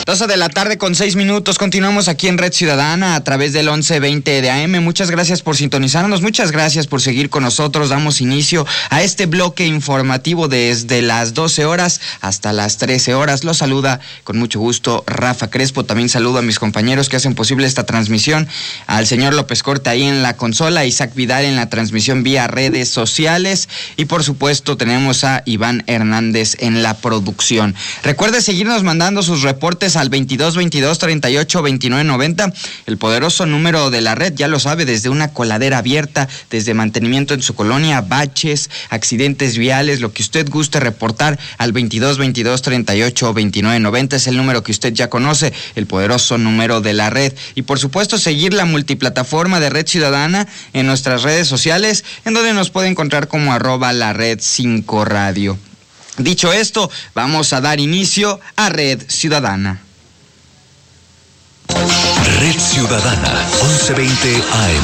12 de la tarde con 6 minutos. Continuamos aquí en Red Ciudadana a través del 1120 de AM. Muchas gracias por sintonizarnos, muchas gracias por seguir con nosotros. Damos inicio a este bloque informativo desde las 12 horas hasta las 13 horas. Los saluda con mucho gusto Rafa Crespo. También saludo a mis compañeros que hacen posible esta transmisión, al señor López Corte ahí en la consola, Isaac Vidal en la transmisión vía redes sociales y por supuesto tenemos a Iván Hernández en la producción. Recuerde seguirnos mandando sus reportes al 22-22-38-29-90, el poderoso número de la red, ya lo sabe, desde una coladera abierta, desde mantenimiento en su colonia, baches, accidentes viales, lo que usted guste reportar al 22-22-38-29-90, es el número que usted ya conoce, el poderoso número de la red. Y por supuesto seguir la multiplataforma de Red Ciudadana en nuestras redes sociales, en donde nos puede encontrar como @lared5radio. Dicho esto, vamos a dar inicio a Red Ciudadana. Red Ciudadana, 1120 AM.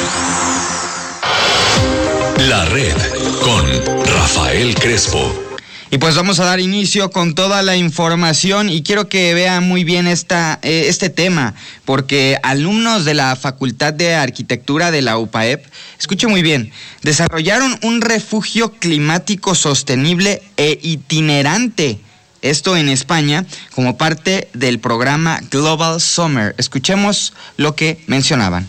La Red, con Rafael Crespo. Y pues vamos a dar inicio con toda la información y quiero que vean muy bien este tema, porque alumnos de la Facultad de Arquitectura de la UPAEP, escuchen muy bien, desarrollaron un refugio climático sostenible e itinerante. Esto en España, como parte del programa Global Summer. Escuchemos lo que mencionaban.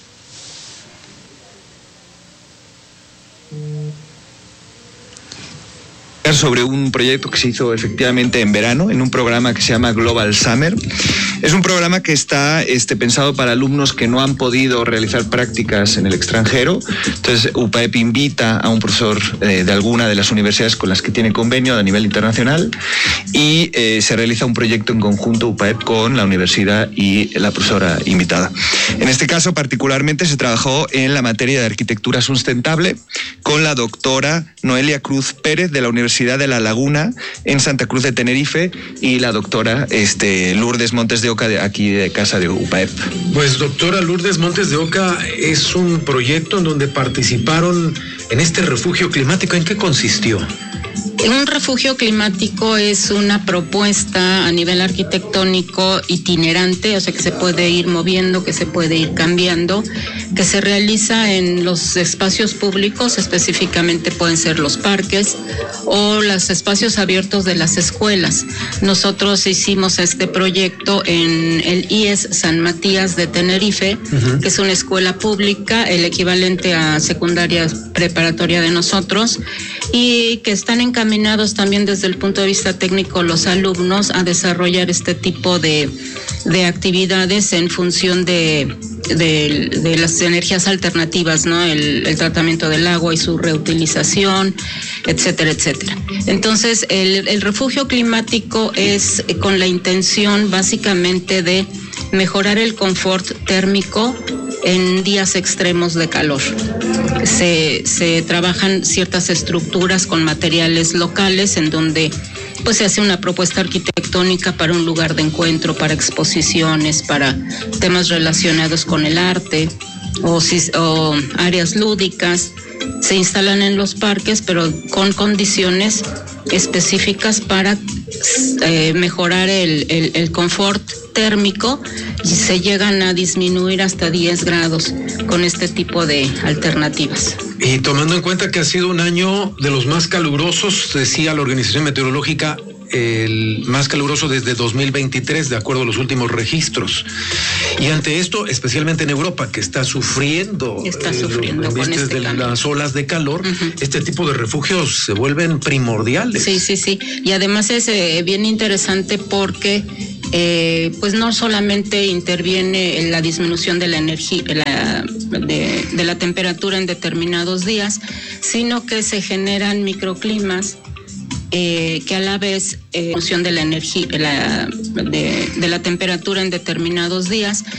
Sobre un proyecto que se hizo efectivamente en verano, en un programa que se llama Global Summer. Es un programa que está pensado para alumnos que no han podido realizar prácticas en el extranjero. Entonces, UPAEP invita a un profesor de alguna de las universidades con las que tiene convenio a nivel internacional y se realiza un proyecto en conjunto UPAEP con la universidad y la profesora invitada. En este caso, particularmente, se trabajó en la materia de arquitectura sustentable con la doctora Noelia Cruz Pérez de la Universidad de La Laguna en Santa Cruz de Tenerife y la doctora Lourdes Montes de Oca de aquí de casa de UPAEP. Pues doctora Lourdes Montes de Oca, es un proyecto en donde participaron en este refugio climático. ¿En qué consistió? Un refugio climático es una propuesta a nivel arquitectónico itinerante, o sea que se puede ir moviendo, que se puede ir cambiando, que se realiza en los espacios públicos, específicamente pueden ser los parques o los espacios abiertos de las escuelas. Nosotros hicimos este proyecto en el IES San Matías de Tenerife, que es una escuela pública, el equivalente a secundaria preparatoria de nosotros, y que están encaminados también desde el punto de vista técnico los alumnos a desarrollar este tipo de actividades en función de las energías alternativas, ¿no? El tratamiento del agua y su reutilización, etcétera, etcétera. Entonces, el refugio climático es con la intención básicamente de mejorar el confort térmico en días extremos de calor. Se trabajan ciertas estructuras con materiales locales en donde pues se hace una propuesta arquitectónica para un lugar de encuentro, para exposiciones, para temas relacionados con el arte o áreas lúdicas. Se instalan en los parques, pero con condiciones específicas para mejorar el confort térmico y se llegan a disminuir hasta 10 grados con este tipo de alternativas. Y tomando en cuenta que ha sido un año de los más calurosos, decía la Organización Meteorológica, el más caluroso desde 2023, de acuerdo a los últimos registros. Y ante esto, especialmente en Europa, que está sufriendo con de las olas de calor, este tipo de refugios se vuelven primordiales. Sí. Y además es bien interesante porque pues no solamente interviene en la disminución de la energía, de la temperatura en determinados días, sino que se generan microclimas que a la vez, en función de la energía, de la temperatura en determinados días,